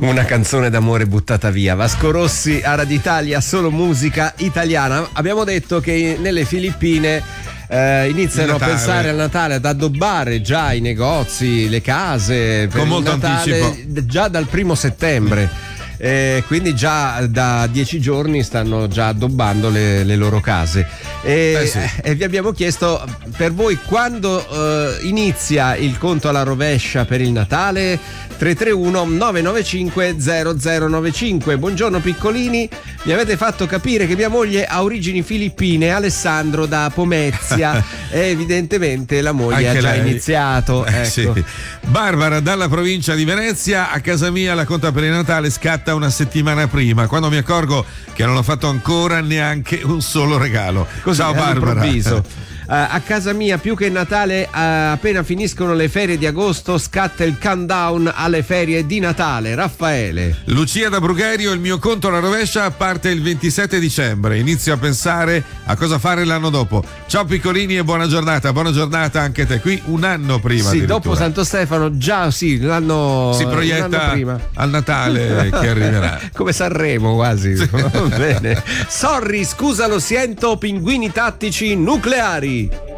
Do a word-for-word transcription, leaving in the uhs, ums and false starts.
Una canzone d'amore buttata via. Vasco Rossi a Radio Italia, solo musica italiana. Abbiamo detto che nelle Filippine eh, iniziano a pensare al Natale, ad addobbare già i negozi, le case per con molto il Natale, anticipo, già dal primo settembre. Eh, quindi già da dieci giorni stanno già addobbando le, le loro case e, eh sì. e vi abbiamo chiesto per voi quando eh, inizia il conto alla rovescia per il Natale. Tre tre uno nove nove cinque zero zero nove cinque. Buongiorno piccolini, mi avete fatto capire che mia moglie ha origini filippine, Alessandro da Pomezia. E evidentemente la moglie anche ha già lei iniziato, eh, ecco. Sì. Barbara dalla provincia di Venezia: a casa mia la conta per il Natale scatta una settimana prima, quando mi accorgo che non ho fatto ancora neanche un solo regalo. Così, ciao Barbara. Uh, a casa mia più che Natale, uh, appena finiscono le ferie di agosto scatta il countdown alle ferie di Natale. Raffaele. Lucia da Brugherio: il mio conto alla rovescia parte il ventisette dicembre, inizio a pensare a cosa fare l'anno dopo. Ciao piccolini e buona giornata. Buona giornata anche te, qui un anno prima. Sì, dopo Santo Stefano già sì, l'anno si proietta l'anno prima. Al Natale che arriverà. Come Sanremo quasi. Sì. Bene. Sorry, scusa, lo sento, pinguini tattici nucleari.